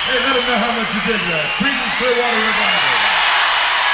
Hey, let them know how much you did that. Creedence Clearwater Revival.